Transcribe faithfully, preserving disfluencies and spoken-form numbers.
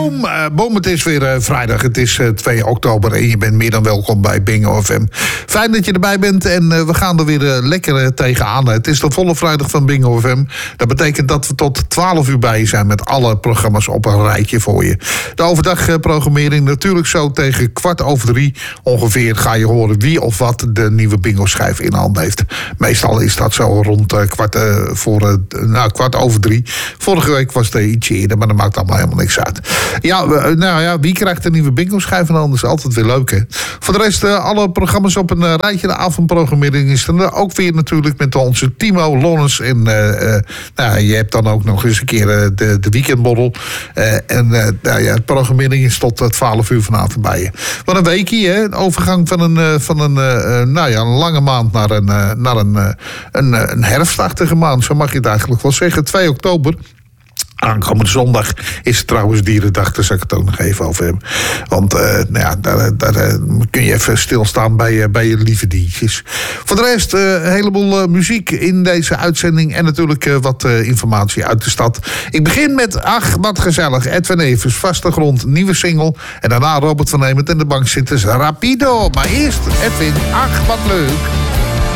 boom, uh, boom, het is weer uh, vrijdag. Het is uh, twee oktober en je bent meer dan welkom bij Bingo F M. Fijn dat je erbij bent en uh, we gaan er weer uh, lekker uh, tegenaan. Het is de volle vrijdag van Bingo F M. Dat betekent dat we tot twaalf uur bij zijn met alle programma's op een rijtje voor je. De overdagprogrammering natuurlijk zo tegen kwart over drie ongeveer ga je horen wie of wat de nieuwe bingo-schijf in handen heeft. Meestal is dat zo rond uh, kwart, uh, voor, uh, nou, kwart over drie. Vorige week was het ietsje eerder, maar dat maakt allemaal helemaal niks uit. Ja, nou ja, wie krijgt een nieuwe bingo-schijf en anders? Altijd weer leuk, hè? Voor de rest, uh, alle programma's op een uh, rijtje. De avondprogrammering is er ook weer natuurlijk met onze Timo, Lawrence. En uh, uh, nou, je hebt dan ook nog eens een keer uh, de, de weekendborrel. Uh, en uh, nou ja, de programmering is tot uh, twaalf uur vanavond bij je. Wat een weekie, hè? Een overgang van een, uh, van een, uh, nou ja, een lange maand naar een, uh, naar een, uh, een, uh, een herfstachtige maand. Zo mag je het eigenlijk wel zeggen. twee oktober. Aankomende zondag is het trouwens Dierendag, daar zal ik het ook nog even over hebben. Want uh, nou ja, daar, daar uh, kun je even stilstaan bij, uh, bij je lieve diertjes. Voor de rest, uh, een heleboel uh, muziek in deze uitzending. En natuurlijk uh, wat uh, informatie uit de stad. Ik begin met, ach, wat gezellig. Edwin Evers, Vaste Grond, nieuwe single. En daarna Robert van Hemert en de bankzitters Rapido. Maar eerst, Edwin, ach, wat leuk.